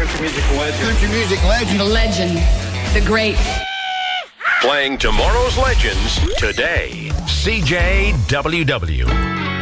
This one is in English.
country music legend. Country music legend. The legend. The great. Playing tomorrow's legends today. CJWW.